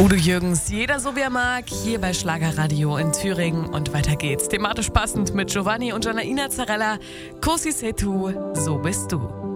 Udo Jürgens, jeder so wie er mag, hier bei Schlagerradio in Thüringen. Und weiter geht's. Thematisch passend mit Giovanni und Janaina Zarella. Così sei tu, so bist du.